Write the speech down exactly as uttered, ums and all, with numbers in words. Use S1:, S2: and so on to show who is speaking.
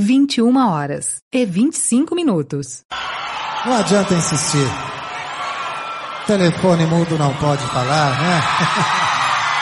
S1: vinte e uma horas e vinte e cinco minutos.
S2: Não adianta insistir. Telefone mudo não pode falar, né?